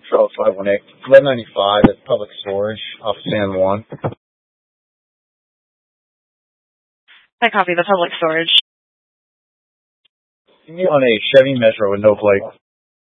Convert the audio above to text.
Oh, 518. 1195 at Public Storage off San Juan. I copy the Public Storage. On a Chevy Metro with no plate.